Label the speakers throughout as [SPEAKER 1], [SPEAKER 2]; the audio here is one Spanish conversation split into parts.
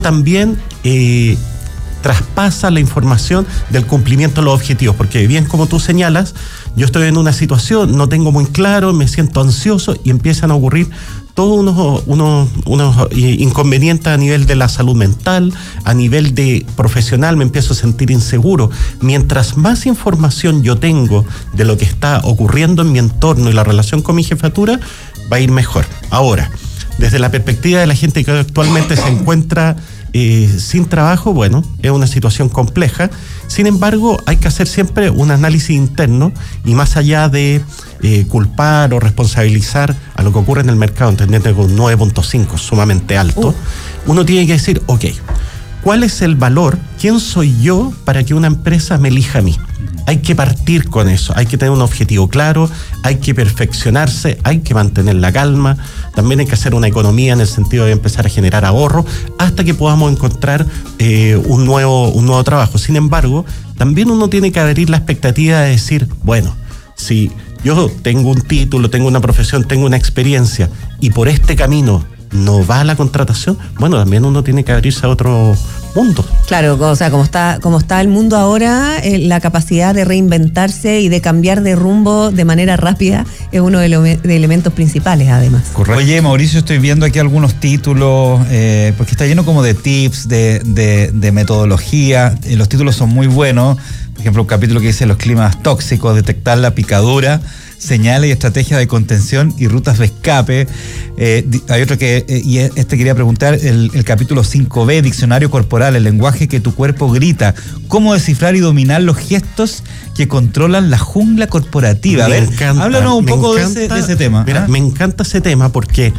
[SPEAKER 1] también traspasa la información del cumplimiento de los objetivos, porque bien como tú señalas, yo estoy en una situación, no tengo muy claro, me siento ansioso y empiezan a ocurrir todos unos inconvenientes a nivel de la salud mental, a nivel de profesional me empiezo a sentir inseguro. Mientras más información yo tengo de lo que está ocurriendo en mi entorno y la relación con mi jefatura, va a ir mejor. Ahora, desde la perspectiva de la gente que actualmente se encuentra sin trabajo, bueno, es una situación compleja. Sin embargo, hay que hacer siempre un análisis interno y más allá de culpar o responsabilizar a lo que ocurre en el mercado, entendiendo que un 9.5 es sumamente alto, uno tiene que decir, ok, ¿cuál es el valor? ¿Quién soy yo para que una empresa me elija a mí? Hay que partir con eso, hay que tener un objetivo claro, hay que perfeccionarse, hay que mantener la calma, también hay que hacer una economía en el sentido de empezar a generar ahorro hasta que podamos encontrar un nuevo trabajo. Sin embargo, también uno tiene que abrir la expectativa de decir, bueno, si yo tengo un título, tengo una profesión, tengo una experiencia y por este camino no va a la contratación, bueno, también uno tiene que abrirse a otro mundo.
[SPEAKER 2] Claro, o sea, como está el mundo ahora, la capacidad de reinventarse y de cambiar de rumbo de manera rápida es uno de los elementos principales, además.
[SPEAKER 3] Correcto. Oye, Mauricio, estoy viendo aquí algunos títulos, porque está lleno como de tips, de metodología. Los títulos son muy buenos. Por ejemplo, un capítulo que dice los climas tóxicos, detectar la picadura, señales y estrategias de contención y rutas de escape. Hay otro que, y quería preguntar, el capítulo 5B, diccionario corporal, el lenguaje que tu cuerpo grita, cómo descifrar y dominar los gestos que controlan la jungla corporativa. Háblanos un poco de ese tema.
[SPEAKER 1] Mira, me encanta ese tema porque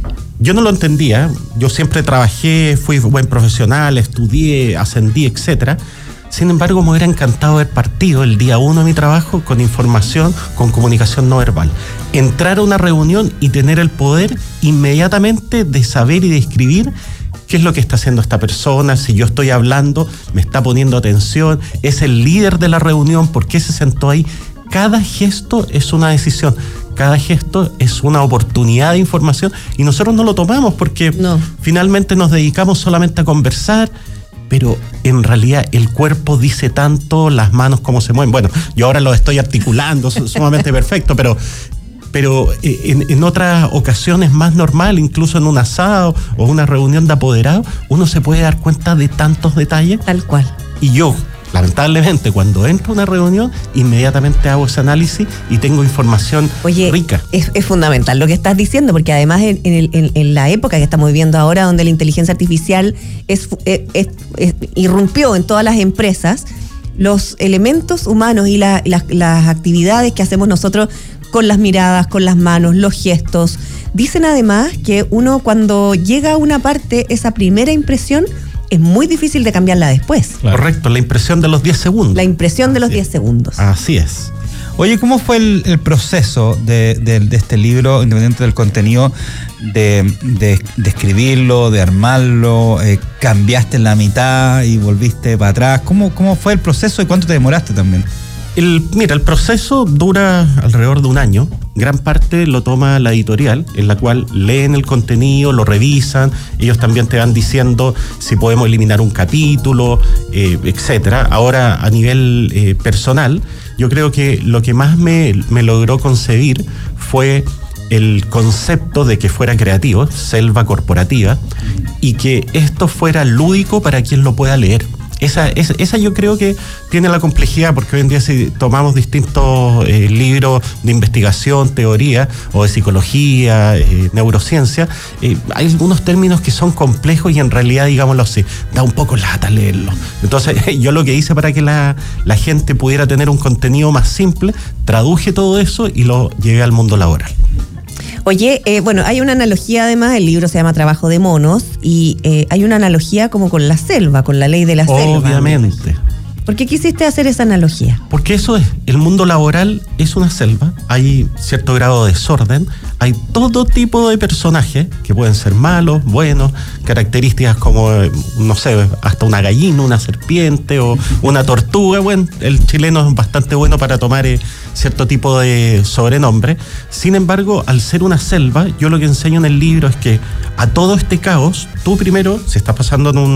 [SPEAKER 1] yo no lo entendía, yo siempre trabajé, fui buen profesional, estudié, ascendí, etcétera. Sin embargo, me hubiera encantado haber partido el día 1 de mi trabajo con información, con comunicación no verbal. Entrar a una reunión y tener el poder inmediatamente de saber y de escribir qué es lo que está haciendo esta persona, si yo estoy hablando, me está poniendo atención, es el líder de la reunión, ¿por qué se sentó ahí? Cada gesto es una decisión. Cada gesto es una oportunidad de información y nosotros no lo tomamos porque finalmente nos dedicamos solamente a conversar, pero en realidad el cuerpo dice tanto, las manos cómo se mueven. Bueno, yo ahora lo estoy articulando, sumamente perfecto, pero en otras ocasiones más normal, incluso en un asado o una reunión de apoderados, uno se puede dar cuenta de tantos detalles.
[SPEAKER 2] Tal cual.
[SPEAKER 1] Y yo, lamentablemente, cuando entro a una reunión, inmediatamente hago ese análisis y tengo información rica.
[SPEAKER 2] Es fundamental lo que estás diciendo, porque además en la época que estamos viviendo ahora, donde la inteligencia artificial irrumpió en todas las empresas, los elementos humanos y las actividades que hacemos nosotros con las miradas, con las manos, los gestos, dicen además que uno cuando llega a una parte, esa primera impresión, es muy difícil de cambiarla después.
[SPEAKER 1] Claro. Correcto, la impresión de los 10 segundos.
[SPEAKER 2] La impresión de los 10 segundos.
[SPEAKER 1] Así es.
[SPEAKER 3] Oye, ¿cómo fue el proceso de este libro, independiente del contenido, de escribirlo, de armarlo? ¿Cambiaste en la mitad y volviste para atrás? ¿Cómo fue el proceso y cuánto te demoraste también?
[SPEAKER 1] Mira, el proceso dura alrededor de un año. Gran parte lo toma la editorial, en la cual leen el contenido, lo revisan. Ellos también te van diciendo si podemos eliminar un capítulo, etcétera. Ahora, a nivel personal, yo creo que lo que más me logró concebir fue el concepto de que fuera creativo, selva corporativa, y que esto fuera lúdico para quien lo pueda leer. Esa yo creo que tiene la complejidad, porque hoy en día si tomamos distintos libros de investigación, teoría o de psicología, neurociencia, hay algunos términos que son complejos y en realidad, digámoslo así, da un poco lata leerlos. Entonces yo lo que hice para que la gente pudiera tener un contenido más simple, traduje todo eso y lo llevé al mundo laboral.
[SPEAKER 2] Oye, bueno, hay una analogía además, el libro se llama Trabajo de Monos, y hay una analogía como con la selva, con la ley de la selva.
[SPEAKER 1] Obviamente.
[SPEAKER 2] ¿Por qué quisiste hacer esa analogía?
[SPEAKER 1] Porque eso es, el mundo laboral es una selva, hay cierto grado de desorden, hay todo tipo de personajes que pueden ser malos, buenos, características como, no sé, hasta una gallina, una serpiente o una tortuga. Bueno, el chileno es bastante bueno para tomar cierto tipo de sobrenombre. Sin embargo, al ser una selva, yo lo que enseño en el libro es que a todo este caos, tú primero, si estás pasando en un